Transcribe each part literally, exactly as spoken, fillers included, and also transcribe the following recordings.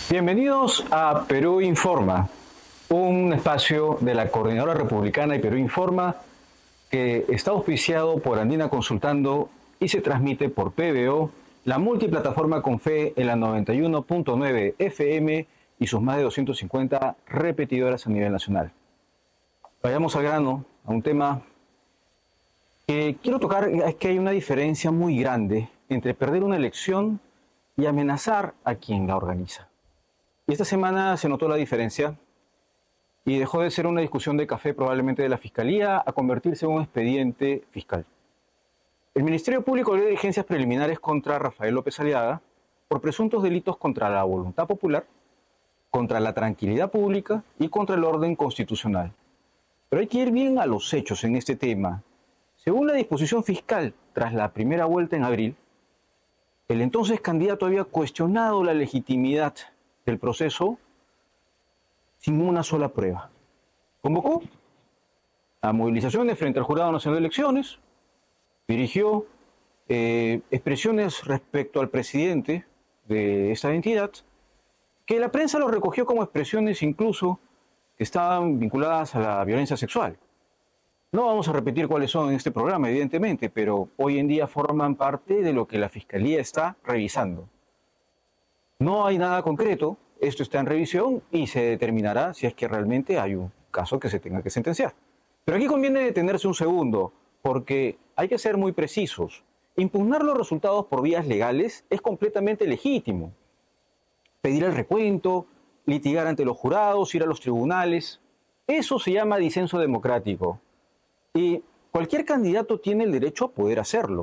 Bienvenidos a Perú Informa, un espacio de la Coordinadora Republicana y Perú Informa que está auspiciado por Andina Consultando y se transmite por P B O, la multiplataforma con fe en la noventa y uno punto nueve F M y sus más de doscientas cincuenta repetidoras a nivel nacional. Vayamos al grano, a un tema que quiero tocar. Es que hay una diferencia muy grande entre perder una elección y amenazar a quien la organiza. Y esta semana se notó la diferencia y dejó de ser una discusión de café probablemente de la Fiscalía a convertirse en un expediente fiscal. El Ministerio Público dio diligencias preliminares contra Rafael López Aliaga por presuntos delitos contra la voluntad popular, contra la tranquilidad pública y contra el orden constitucional. Pero hay que ir bien a los hechos en este tema. Según la disposición fiscal, tras la primera vuelta en abril, el entonces candidato había cuestionado la legitimidad del proceso sin una sola prueba. Convocó a movilizaciones frente al Jurado Nacional de Elecciones, dirigió eh, expresiones respecto al presidente de esta entidad, que la prensa lo recogió como expresiones incluso que estaban vinculadas a la violencia sexual. No vamos a repetir cuáles son en este programa, evidentemente, pero hoy en día forman parte de lo que la Fiscalía está revisando. No hay nada concreto, esto está en revisión y se determinará si es que realmente hay un caso que se tenga que sentenciar. Pero aquí conviene detenerse un segundo, porque hay que ser muy precisos. Impugnar los resultados por vías legales es completamente legítimo. Pedir el recuento, litigar ante los jurados, ir a los tribunales, eso se llama disenso democrático. Y cualquier candidato tiene el derecho a poder hacerlo.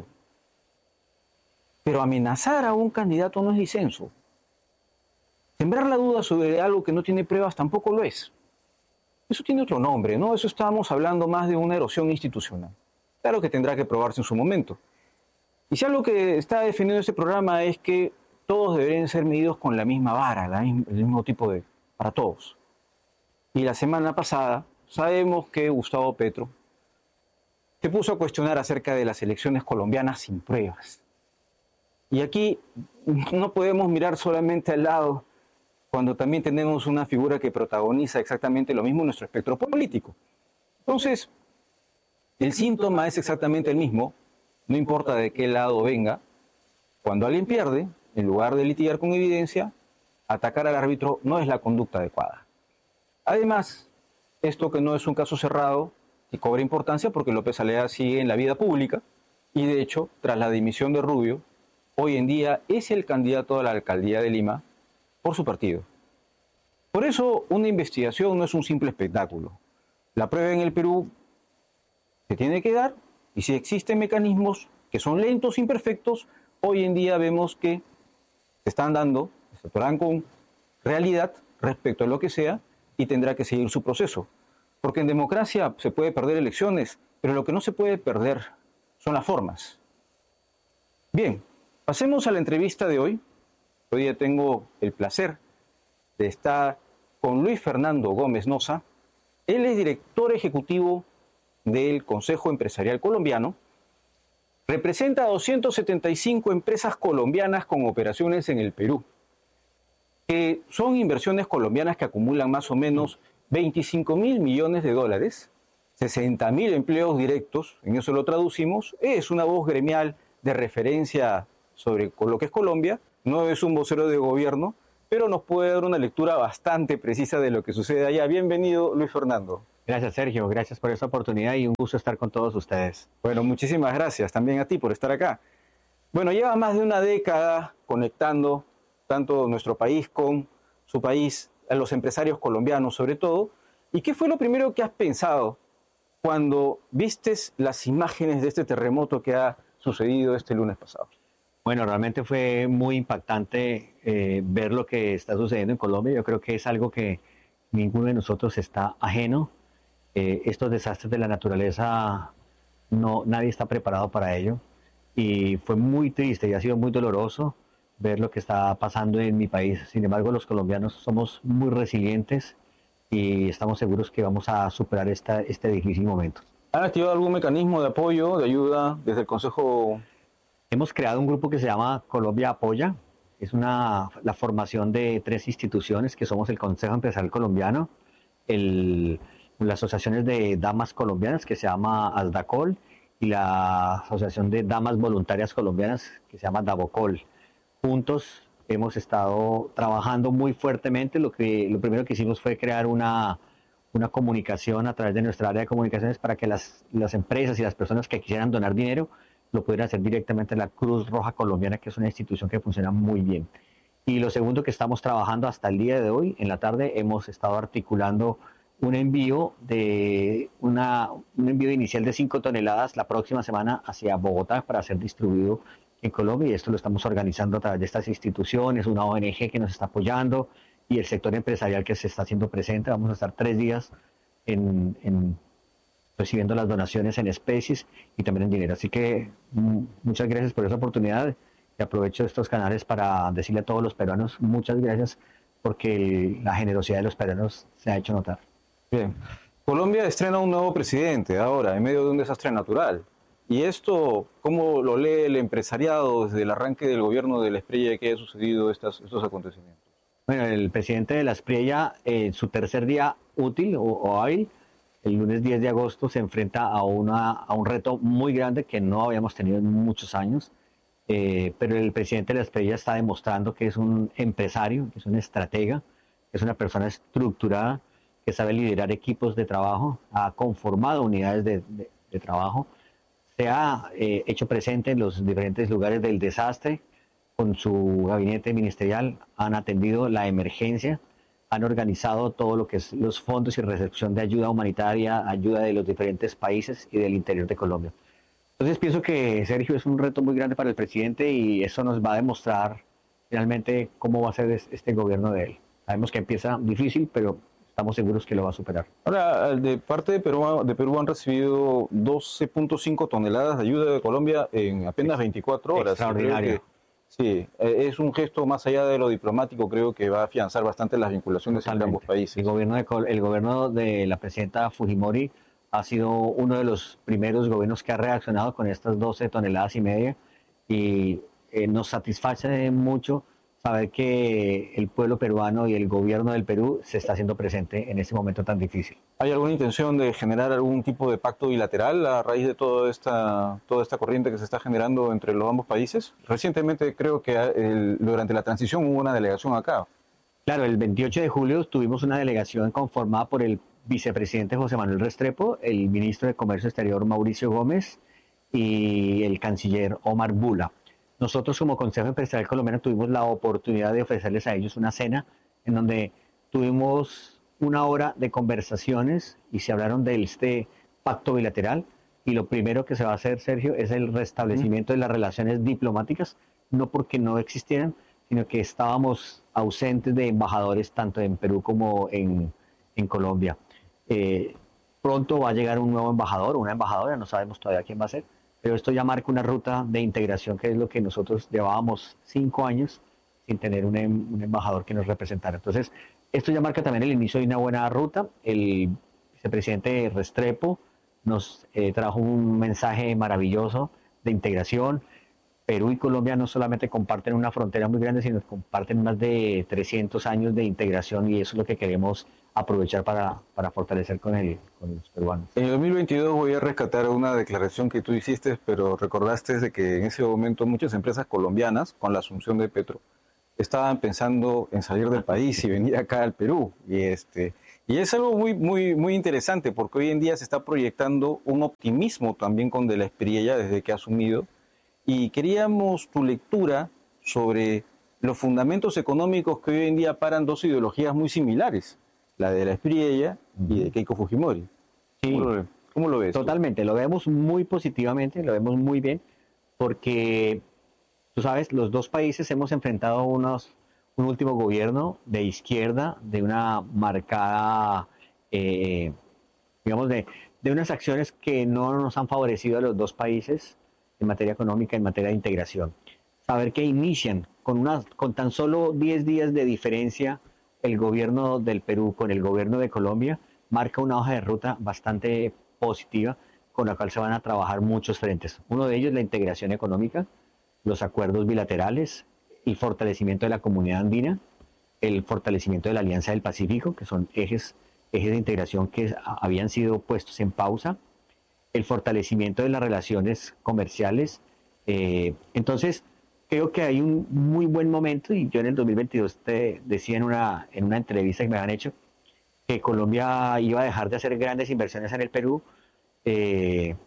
Pero amenazar a un candidato no es disenso. Sembrar la duda sobre algo que no tiene pruebas tampoco lo es. Eso tiene otro nombre, ¿no? Eso estábamos hablando más de una erosión institucional. Claro que tendrá que probarse en su momento. Y si algo que está defendiendo este programa es que todos deberían ser medidos con la misma vara, la misma, el mismo tipo de... para todos. Y la semana pasada sabemos que Gustavo Petro se puso a cuestionar acerca de las elecciones colombianas sin pruebas. Y aquí no podemos mirar solamente al lado cuando también tenemos una figura que protagoniza exactamente lo mismo en nuestro espectro político. Entonces, el síntoma es exactamente el mismo, no importa de qué lado venga. Cuando alguien pierde, en lugar de litigar con evidencia, atacar al árbitro no es la conducta adecuada. Además, esto que no es un caso cerrado, y cobra importancia porque López Aliaga sigue en la vida pública y de hecho, tras la dimisión de Rubio, hoy en día es el candidato a la alcaldía de Lima por su partido. Por eso, una investigación no es un simple espectáculo. La prueba en el Perú se tiene que dar y si existen mecanismos que son lentos, imperfectos, hoy en día vemos que se están dando, se actuarán con realidad respecto a lo que sea y tendrá que seguir su proceso. Porque en democracia se puede perder elecciones, pero lo que no se puede perder son las formas. Bien, pasemos a la entrevista de hoy. Hoy día tengo el placer de estar con Luis Fernando Gómez Noza. Él es director ejecutivo del Consejo Empresarial Colombiano. Representa a doscientas setenta y cinco empresas colombianas con operaciones en el Perú, que son inversiones colombianas que acumulan más o menos veinticinco mil millones de dólares, sesenta mil empleos directos, en eso lo traducimos. Es una voz gremial de referencia sobre lo que es Colombia, no es un vocero de gobierno, pero nos puede dar una lectura bastante precisa de lo que sucede allá. Bienvenido, Luis Fernando. Gracias, Sergio. Gracias por esta oportunidad y un gusto estar con todos ustedes. Bueno, muchísimas gracias también a ti por estar acá. Bueno, lleva más de una década conectando tanto nuestro país con su país, a los empresarios colombianos sobre todo. ¿Y qué fue lo primero que has pensado cuando vistes las imágenes de este terremoto que ha sucedido este lunes pasado? Bueno, realmente fue muy impactante eh, ver lo que está sucediendo en Colombia. Yo creo que es algo que ninguno de nosotros está ajeno. Eh, estos desastres de la naturaleza, no, nadie está preparado para ello. Y fue muy triste y ha sido muy doloroso ver lo que está pasando en mi país. Sin embargo, los colombianos somos muy resilientes y estamos seguros que vamos a superar esta, este difícil momento. ¿Han activado algún mecanismo de apoyo, de ayuda desde el Consejo? Hemos creado un grupo que se llama Colombia Apoya, Es una, la formación de tres instituciones que somos el Consejo Empresarial Colombiano, el, las asociaciones de damas colombianas que se llama ASDACOL y la Asociación de Damas Voluntarias Colombianas que se llama DAVOCOL. Juntos hemos estado trabajando muy fuertemente. Lo, que, lo primero que hicimos fue crear una, una comunicación a través de nuestra área de comunicaciones para que las, las empresas y las personas que quisieran donar dinero lo pudieran hacer directamente en la Cruz Roja Colombiana, que es una institución que funciona muy bien. Y lo segundo que estamos trabajando hasta el día de hoy, en la tarde, hemos estado articulando un envío de una, un envío inicial de cinco toneladas la próxima semana hacia Bogotá para ser distribuido en Colombia, y esto lo estamos organizando a través de estas instituciones, una O N G que nos está apoyando y el sector empresarial que se está haciendo presente. Vamos a estar tres días en, en recibiendo las donaciones en especies y también en dinero. Así que muchas gracias por esa oportunidad y aprovecho estos canales para decirle a todos los peruanos muchas gracias porque el, la generosidad de los peruanos se ha hecho notar. Bien. Colombia estrena un nuevo presidente ahora, en medio de un desastre natural. ¿Y esto cómo lo lee el empresariado desde el arranque del gobierno de la Espriella de que haya sucedido estas, estos acontecimientos? Bueno, el presidente de la Espriella, en eh, su tercer día útil o, o hábil, el lunes diez de agosto, se enfrenta a, una, a un reto muy grande que no habíamos tenido en muchos años, eh, pero el presidente de la Espriella está demostrando que es un empresario, que es un estratega, que es una persona estructurada, que sabe liderar equipos de trabajo, ha conformado unidades de, de, de trabajo, se ha eh, hecho presente en los diferentes lugares del desastre, con su gabinete ministerial han atendido la emergencia, han organizado todo lo que es los fondos y recepción de ayuda humanitaria, ayuda de los diferentes países y del interior de Colombia. Entonces pienso que, Sergio, es un reto muy grande para el presidente y eso nos va a demostrar finalmente cómo va a ser este gobierno de él. Sabemos que empieza difícil, pero estamos seguros que lo va a superar. Ahora, de parte de Perú, de Perú han recibido doce punto cinco toneladas de ayuda de Colombia en apenas veinticuatro horas. Extraordinario. Sí, es un gesto más allá de lo diplomático, creo que va a afianzar bastante las vinculaciones Totalmente. entre ambos países. El gobierno, de, el gobierno de la presidenta Fujimori ha sido uno de los primeros gobiernos que ha reaccionado con estas doce toneladas y media y eh, nos satisface mucho saber que el pueblo peruano y el gobierno del Perú se está haciendo presente en este momento tan difícil. ¿Hay alguna intención de generar algún tipo de pacto bilateral a raíz de toda esta, toda esta corriente que se está generando entre los ambos países? Recientemente creo que el, durante la transición hubo una delegación acá. Claro, el veintiocho de julio tuvimos una delegación conformada por el vicepresidente José Manuel Restrepo, el ministro de Comercio Exterior Mauricio Gómez y el canciller Omar Bula. Nosotros como Consejo Empresarial Colombiano tuvimos la oportunidad de ofrecerles a ellos una cena en donde tuvimos una hora de conversaciones y se hablaron de este pacto bilateral y lo primero que se va a hacer, Sergio, es el restablecimiento de las relaciones diplomáticas, no porque no existieran, sino que estábamos ausentes de embajadores tanto en Perú como en, en Colombia. Eh, pronto va a llegar un nuevo embajador, una embajadora, no sabemos todavía quién va a ser, pero esto ya marca una ruta de integración que es lo que nosotros llevábamos cinco años sin tener un, un embajador que nos representara. Entonces, esto ya marca también el inicio de una buena ruta. El vicepresidente Restrepo nos eh, trajo un mensaje maravilloso de integración. Perú y Colombia no solamente comparten una frontera muy grande, sino que comparten más de trescientos años de integración y eso es lo que queremos aprovechar para, para fortalecer con, el, con los peruanos. En el dos mil veintidós voy a rescatar una declaración que tú hiciste, pero recordaste de que en ese momento muchas empresas colombianas, con la asunción de Petro, estaban pensando en salir del país y venir acá al Perú. Y este y es algo muy muy muy interesante porque hoy en día se está proyectando un optimismo también con De la Espriella desde que ha asumido. Y queríamos tu lectura sobre los fundamentos económicos que hoy en día paran dos ideologías muy similares, la de la Espriella y de Keiko Fujimori. Sí, ¿Cómo lo, cómo lo ves? Totalmente, lo vemos muy positivamente, lo vemos muy bien, porque, tú sabes, los dos países hemos enfrentado unos, un último gobierno de izquierda, de una marcada, eh, digamos, de, de unas acciones que no nos han favorecido a los dos países en materia económica, en materia de integración. Saber que inician con, una, con tan solo diez días de diferencia el gobierno del Perú con el gobierno de Colombia, marca una hoja de ruta bastante positiva con la cual se van a trabajar muchos frentes. Uno de ellos la integración económica, los acuerdos bilaterales, el fortalecimiento de la comunidad andina, el fortalecimiento de la Alianza del Pacífico, que son ejes, ejes de integración que habían sido puestos en pausa, el fortalecimiento de las relaciones comerciales. Eh, entonces, creo que hay un muy buen momento, y yo en el dos mil veintidós te decía en una, en una entrevista que me han hecho que Colombia iba a dejar de hacer grandes inversiones en el Perú eh,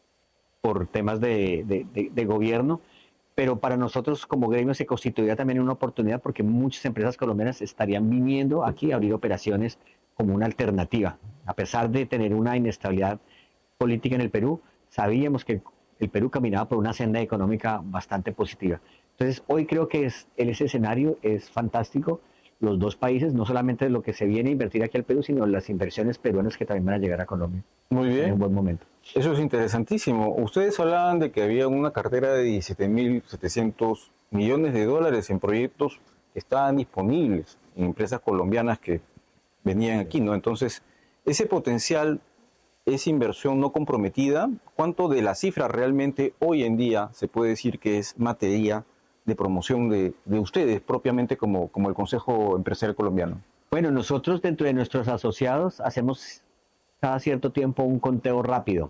por temas de, de, de, de gobierno, pero para nosotros como gremio se constituiría también una oportunidad porque muchas empresas colombianas estarían viniendo aquí a abrir operaciones como una alternativa. A pesar de tener una inestabilidad política en el Perú, sabíamos que el Perú caminaba por una senda económica bastante positiva. Entonces, hoy creo que es, ese escenario es fantástico. Los dos países, no solamente lo que se viene a invertir aquí al Perú, sino las inversiones peruanas que también van a llegar a Colombia. Muy bien. En un buen momento. Eso es interesantísimo. Ustedes hablaban de que había una cartera de diecisiete mil setecientos millones de dólares en proyectos que estaban disponibles en empresas colombianas que venían aquí, ¿no? Entonces, ese potencial, esa inversión no comprometida, ¿cuánto de la cifra realmente hoy en día se puede decir que es materia de promoción de, de ustedes propiamente como, como el Consejo Empresarial Colombiano? Bueno, nosotros dentro de nuestros asociados hacemos cada cierto tiempo un conteo rápido.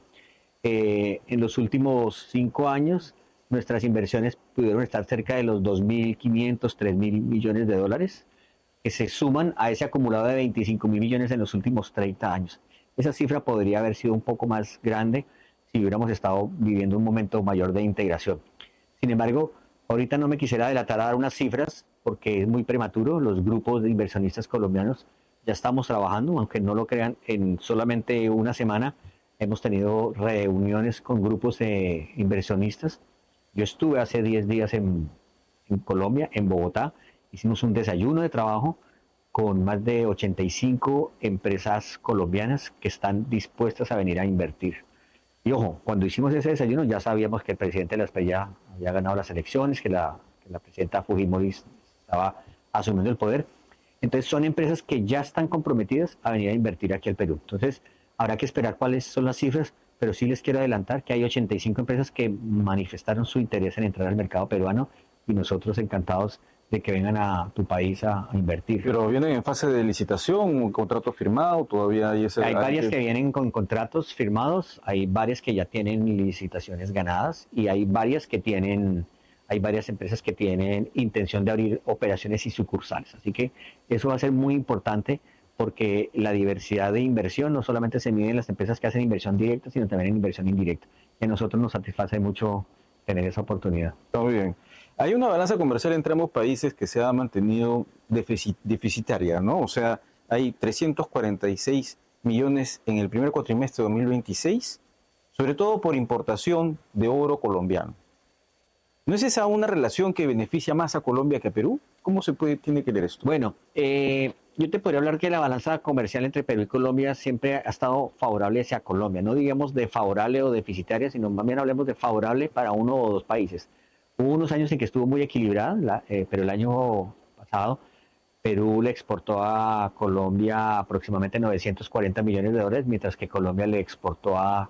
Eh, en los últimos cinco años, nuestras inversiones pudieron estar cerca de los dos mil quinientos, tres mil millones de dólares, que se suman a ese acumulado de veinticinco mil millones en los últimos treinta años. Esa cifra podría haber sido un poco más grande si hubiéramos estado viviendo un momento mayor de integración. Sin embargo, ahorita no me quisiera delatar a dar unas cifras porque es muy prematuro. Los grupos de inversionistas colombianos ya estamos trabajando, aunque no lo crean, en solamente una semana hemos tenido reuniones con grupos de inversionistas. Yo estuve hace diez días en, en Colombia, en Bogotá, hicimos un desayuno de trabajo con más de ochenta y cinco empresas colombianas que están dispuestas a venir a invertir. Y ojo, cuando hicimos ese desayuno ya sabíamos que el presidente de la S P E ya había ganado las elecciones, que la, que la presidenta Fujimori estaba asumiendo el poder. Entonces son empresas que ya están comprometidas a venir a invertir aquí al Perú. Entonces habrá que esperar cuáles son las cifras, pero sí les quiero adelantar que hay ochenta y cinco empresas que manifestaron su interés en entrar al mercado peruano y nosotros encantados de que vengan a tu país a, a invertir. Pero vienen en fase de licitación, un contrato firmado, todavía hay ese... Hay varias que vienen con contratos firmados, hay varias que ya tienen licitaciones ganadas y hay varias que tienen... Hay varias empresas que tienen intención de abrir operaciones y sucursales. Así que eso va a ser muy importante porque la diversidad de inversión no solamente se mide en las empresas que hacen inversión directa, sino también en inversión indirecta. Y a nosotros nos satisface mucho tener esa oportunidad. Está muy bien. Hay una balanza comercial entre ambos países que se ha mantenido deficit, deficitaria, ¿no? O sea, hay trescientos cuarenta y seis millones en el primer cuatrimestre de dos mil veintiséis, sobre todo por importación de oro colombiano. ¿No es esa una relación que beneficia más a Colombia que a Perú? ¿Cómo se puede, tiene que leer esto? Bueno, eh, yo te podría hablar que la balanza comercial entre Perú y Colombia siempre ha estado favorable hacia Colombia. No digamos de favorable o deficitaria, sino más bien hablemos de favorable para uno o dos países. Hubo unos años en que estuvo muy equilibrada, la, eh, pero el año pasado Perú le exportó a Colombia aproximadamente novecientos cuarenta millones de dólares, mientras que Colombia le exportó a,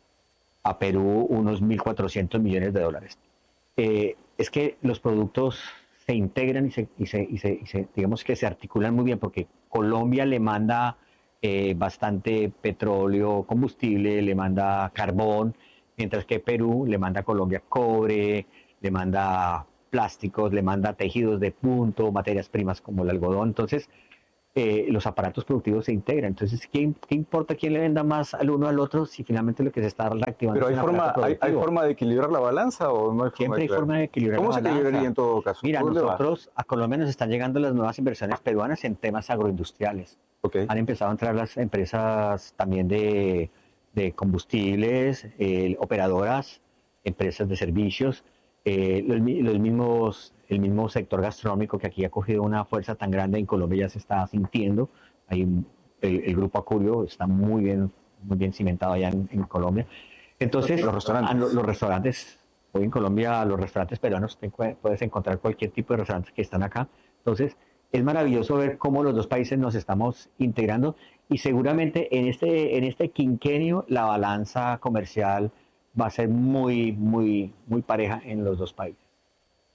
a Perú unos mil cuatrocientos millones de dólares. Eh, es que los productos se integran y se, y, se, y, se, y se, digamos que se articulan muy bien, porque Colombia le manda eh, bastante petróleo, combustible, le manda carbón, mientras que Perú le manda a Colombia cobre, le manda plásticos, le manda tejidos de punto, materias primas como el algodón. Entonces, eh, los aparatos productivos se integran. Entonces, ¿qué, ¿qué importa quién le venda más al uno al otro si finalmente lo que se está reactivando ¿Pero hay, es un forma, hay, hay forma de equilibrar la balanza o no hay forma? Siempre hay de forma de equilibrar ¿Cómo la se balanza? equilibraría en todo caso? Mira, nosotros, va? a Colombia nos están llegando las nuevas inversiones peruanas en temas agroindustriales. Okay. Han empezado a entrar las empresas también de, de combustibles, eh, operadoras, empresas de servicios, eh, los, los mismos, el mismo sector gastronómico que aquí ha cogido una fuerza tan grande en Colombia ya se está sintiendo. Hay, el, el grupo Acurio está muy bien, muy bien cimentado allá en, en Colombia. Entonces, los restaurantes. A, a, los restaurantes, hoy en Colombia, los restaurantes peruanos, te, puedes encontrar cualquier tipo de restaurantes que están acá. Entonces, es maravilloso ver cómo los dos países nos estamos integrando y seguramente en este, en este quinquenio la balanza comercial va a ser muy, muy, muy pareja en los dos países.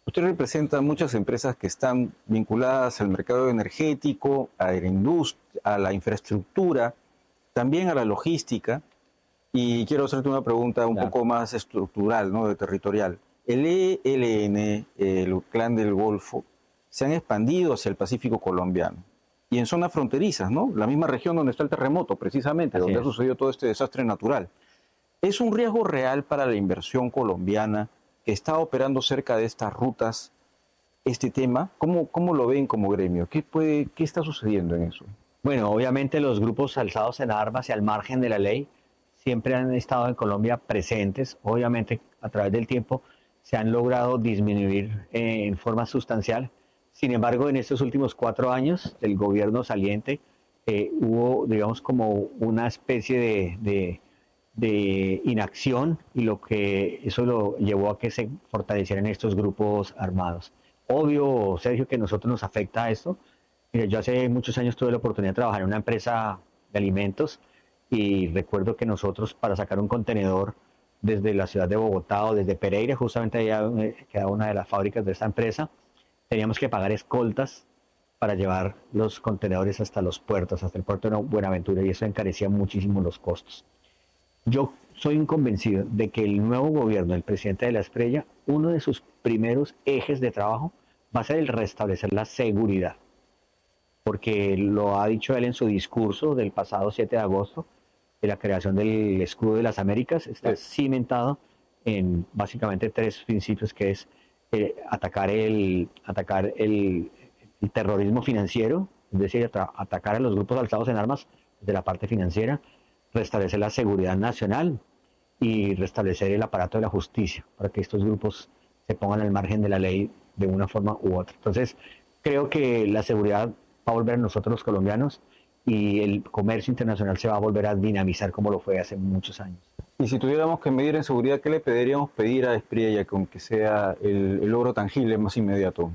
Usted representa muchas empresas que están vinculadas al mercado energético, a la industria, a la infraestructura, también a la logística. Y quiero hacerte una pregunta un Claro. poco más estructural, ¿no? De territorial. El E L N, el Clan del Golfo, se han expandido hacia el Pacífico colombiano y en zonas fronterizas, ¿no? La misma región donde está el terremoto, precisamente, Así donde ha es. sucedido todo este desastre natural. ¿Es un riesgo real para la inversión colombiana que está operando cerca de estas rutas este tema? ¿Cómo, cómo lo ven como gremio? ¿Qué, puede, ¿Qué está sucediendo en eso? Bueno, obviamente los grupos alzados en armas y al margen de la ley siempre han estado en Colombia presentes. Obviamente a través del tiempo se han logrado disminuir eh, en forma sustancial. Sin embargo, en estos últimos cuatro años del gobierno saliente eh, hubo, digamos, como una especie de, de, de inacción y lo que eso lo llevó a que se fortalecieran estos grupos armados. Obvio, Sergio, que a nosotros nos afecta esto. Mira, yo hace muchos años tuve la oportunidad de trabajar en una empresa de alimentos y recuerdo que nosotros para sacar un contenedor desde la ciudad de Bogotá o desde Pereira, justamente allá donde queda una de las fábricas de esta empresa, teníamos que pagar escoltas para llevar los contenedores hasta los puertos, hasta el puerto de Buenaventura, y eso encarecía muchísimo los costos. Yo soy un convencido de que el nuevo gobierno del presidente de la Espriella, uno de sus primeros ejes de trabajo va a ser el restablecer la seguridad, porque lo ha dicho él en su discurso del pasado siete de agosto, de la creación del escudo de las Américas, está cimentado en básicamente tres principios, que es eh, atacar, el, atacar el, el terrorismo financiero, es decir, atacar a los grupos alzados en armas de la parte financiera, restablecer la seguridad nacional y restablecer el aparato de la justicia para que estos grupos se pongan al margen de la ley de una forma u otra. Entonces, creo que la seguridad va a volver a nosotros los colombianos y el comercio internacional se va a volver a dinamizar como lo fue hace muchos años. Y si tuviéramos que medir en seguridad, ¿qué le pediríamos pedir a Espriella con que sea el, el logro tangible más inmediato?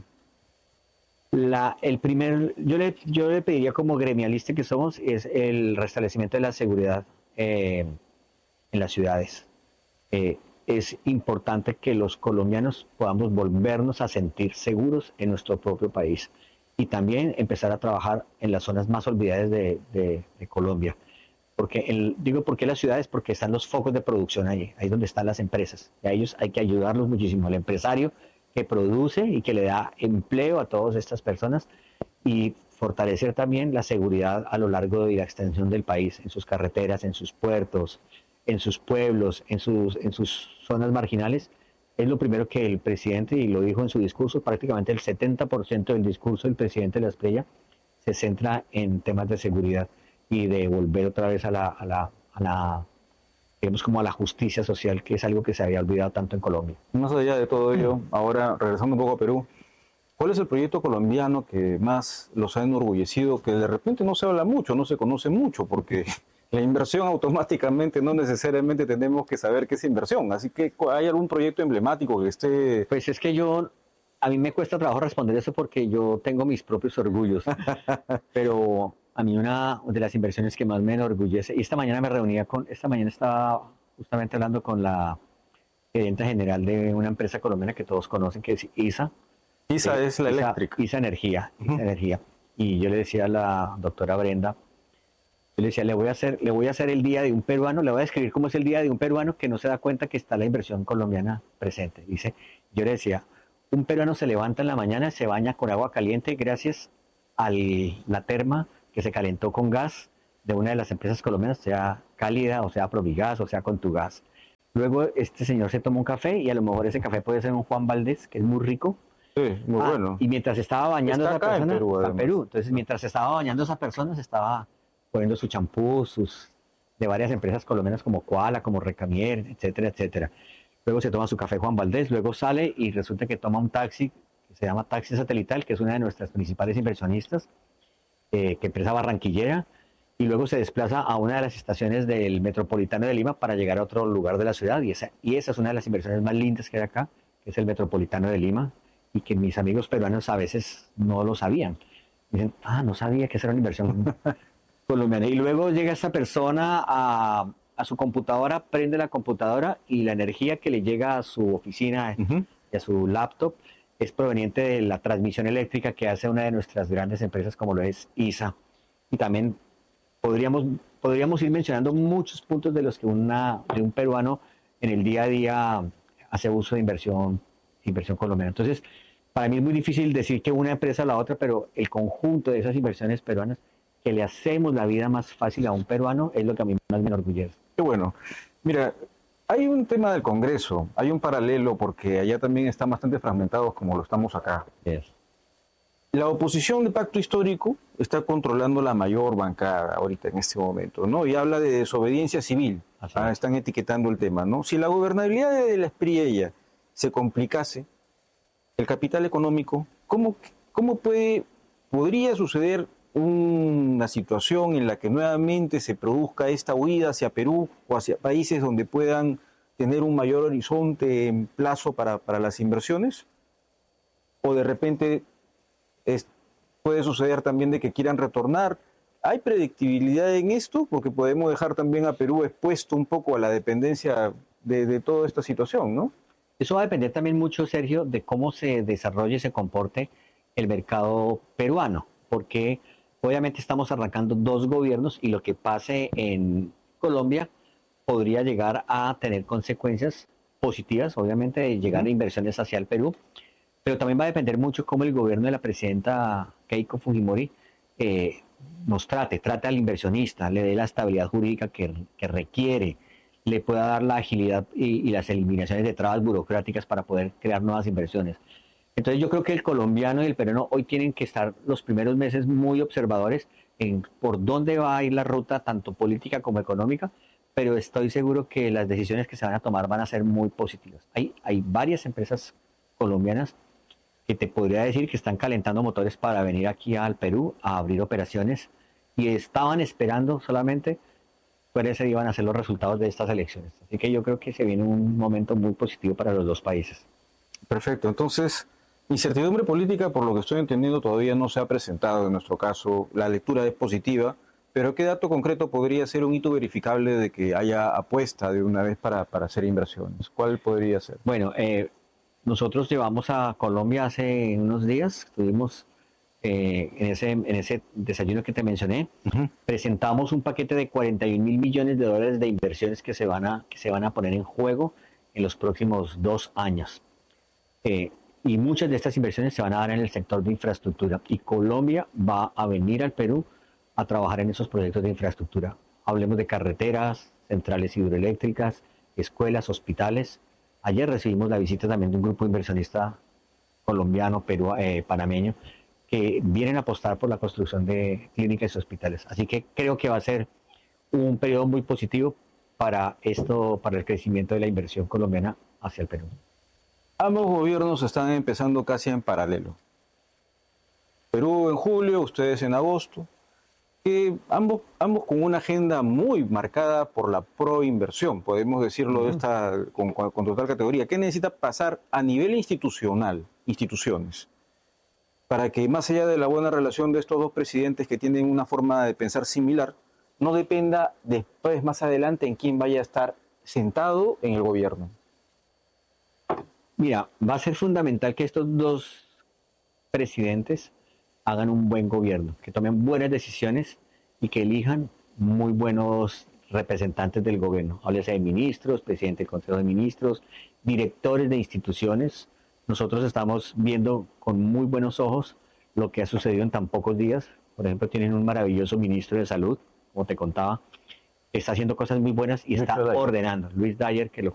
La, el primer, yo le, yo le pediría como gremialista que somos es el restablecimiento de la seguridad eh, en las ciudades. Eh, es importante que los colombianos podamos volvernos a sentir seguros en nuestro propio país y también empezar a trabajar en las zonas más olvidadas de, de, de Colombia. Porque el, digo por qué las ciudades, porque están los focos de producción ahí, ahí donde están las empresas. Y a ellos hay que ayudarlos muchísimo. El empresario que produce y que le da empleo a todas estas personas y fortalecer también la seguridad a lo largo y la extensión del país, en sus carreteras, en sus puertos, en sus pueblos, en sus, en sus zonas marginales. Es lo primero que el presidente, y lo dijo en su discurso, prácticamente el setenta por ciento del discurso del presidente de la Espriella se centra en temas de seguridad y de volver otra vez a la, a la, a la, digamos, como a la justicia social, que es algo que se había olvidado tanto en Colombia. Más allá de todo ello, ahora regresando un poco a Perú, ¿cuál es el proyecto colombiano que más los ha enorgullecido, que de repente no se habla mucho, no se conoce mucho, porque la inversión automáticamente no necesariamente tenemos que saber qué es inversión? Así que, ¿hay algún proyecto emblemático que esté...? Pues es que yo, a mí me cuesta trabajo responder eso porque yo tengo mis propios orgullos, pero a mí una de las inversiones que más me enorgullece, y esta mañana me reunía con, esta mañana estaba justamente hablando con la gerente general de una empresa colombiana que todos conocen, que es ISA. ISA eh, es la ISA, eléctrica. ISA Energía, ISA Uh-huh. Energía. Y yo le decía a la doctora Brenda, yo le decía, le voy a hacer, le voy a hacer el día de un peruano, le voy a describir cómo es el día de un peruano que no se da cuenta que está la inversión colombiana presente. Dice, yo le decía, un peruano se levanta en la mañana, se baña con agua caliente gracias a la terma que se calentó con gas de una de las empresas colombianas, sea Cálida, o sea Promigas, o sea con tu gas. Luego este señor se toma un café y a lo mejor ese café puede ser un Juan Valdés, que es muy rico. Sí, muy Ah, bueno. y mientras estaba bañando Está esa acá en persona, Perú, está en además. Perú. Entonces, mientras estaba bañando esa persona, se estaba poniendo su champú, sus de varias empresas colombianas como Koala, como Recamier, etcétera, etcétera. Luego se toma su café Juan Valdés, luego sale y resulta que toma un taxi que se llama Taxi Satelital, que es una de nuestras principales inversionistas, eh, que empresa barranquillera, y luego se desplaza a una de las estaciones del Metropolitano de Lima para llegar a otro lugar de la ciudad, y esa, y esa es una de las inversiones más lindas que hay acá, que es el Metropolitano de Lima, y que mis amigos peruanos a veces no lo sabían. Dicen, ah, no sabía que esa era una inversión colombiana. Y luego llega esa persona a, a su computadora, prende la computadora y la energía que le llega a su oficina Uh-huh. y a su laptop es proveniente de la transmisión eléctrica que hace una de nuestras grandes empresas como lo es I S A. Y también podríamos, podríamos ir mencionando muchos puntos de los que una, de un peruano en el día a día hace uso de inversión, inversión colombiana. Entonces, para mí es muy difícil decir que una empresa o la otra, pero el conjunto de esas inversiones peruanas que le hacemos la vida más fácil a un peruano es lo que a mí más me enorgullece. Qué bueno. Mira, hay un tema del Congreso, hay un paralelo porque allá también están bastante fragmentados como lo estamos acá. Yes. La oposición de Pacto Histórico está controlando la mayor bancada ahorita en este momento, ¿no? Y habla de desobediencia civil. Ah, están etiquetando el tema, ¿no? Si la gobernabilidad de la Espriella se complicase, el capital económico, ¿cómo, cómo puede, podría suceder una situación en la que nuevamente se produzca esta huida hacia Perú o hacia países donde puedan tener un mayor horizonte en plazo para, para las inversiones? ¿O de repente es, puede suceder también de que quieran retornar? ¿Hay predictibilidad en esto? Porque podemos dejar también a Perú expuesto un poco a la dependencia de, de toda esta situación, ¿no? Eso va a depender también mucho, Sergio, de cómo se desarrolle y se comporte el mercado peruano, porque obviamente estamos arrancando dos gobiernos y lo que pase en Colombia podría llegar a tener consecuencias positivas, obviamente, de llegar a inversiones hacia el Perú, pero también va a depender mucho cómo el gobierno de la presidenta Keiko Fujimori eh, nos trate, trate al inversionista, le dé la estabilidad jurídica que, que requiere, le pueda dar la agilidad y, y las eliminaciones de trabas burocráticas para poder crear nuevas inversiones. Entonces yo creo que el colombiano y el peruano hoy tienen que estar los primeros meses muy observadores en por dónde va a ir la ruta, tanto política como económica, pero estoy seguro que las decisiones que se van a tomar van a ser muy positivas. Hay, hay varias empresas colombianas que te podría decir que están calentando motores para venir aquí al Perú a abrir operaciones y estaban esperando solamente cuáles iban a ser los resultados de estas elecciones. Así que yo creo que se viene un momento muy positivo para los dos países. Perfecto. Entonces, incertidumbre política, por lo que estoy entendiendo, todavía no se ha presentado en nuestro caso. La lectura es positiva, pero ¿qué dato concreto podría ser un hito verificable de que haya apuesta de una vez para, para hacer inversiones? ¿Cuál podría ser? Bueno, eh, nosotros llevamos a Colombia hace unos días, estuvimos eh, en, ese, en ese desayuno que te mencioné, uh-huh. presentamos un paquete de cuarenta y un mil millones de dólares de inversiones que se van a, que se van a poner en juego en los próximos dos años. Eh, y muchas de estas inversiones se van a dar en el sector de infraestructura. Y Colombia va a venir al Perú a trabajar en esos proyectos de infraestructura. Hablemos de carreteras, centrales hidroeléctricas, escuelas, hospitales. Ayer recibimos la visita también de un grupo inversionista colombiano, perú, eh, panameño, que vienen a apostar por la construcción de clínicas y hospitales. Así que creo que va a ser un periodo muy positivo para esto, para el crecimiento de la inversión colombiana hacia el Perú. Ambos gobiernos están empezando casi en paralelo. Perú en julio, ustedes en agosto, que ambos, ambos con una agenda muy marcada por la proinversión, podemos decirlo de esta, con, con total categoría. ¿Qué necesita pasar a nivel institucional, instituciones, para que más allá de la buena relación de estos dos presidentes que tienen una forma de pensar similar, no dependa después, más adelante, en quién vaya a estar sentado en el gobierno? Mira, va a ser fundamental que estos dos presidentes hagan un buen gobierno, que tomen buenas decisiones y que elijan muy buenos representantes del gobierno. Háblese de ministros, presidente del Consejo de Ministros, directores de instituciones. Nosotros estamos viendo con muy buenos ojos lo que ha sucedido en tan pocos días. Por ejemplo, tienen un maravilloso ministro de Salud, como te contaba, que está haciendo cosas muy buenas y está ordenando. Luis Dyer, que lo